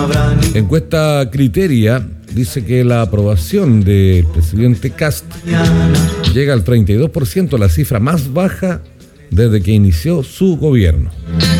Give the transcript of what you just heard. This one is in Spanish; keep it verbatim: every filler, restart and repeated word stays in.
Encuesta Criteria dice que la aprobación del presidente Kast llega al treinta y dos por ciento, la cifra más baja desde que inició su gobierno.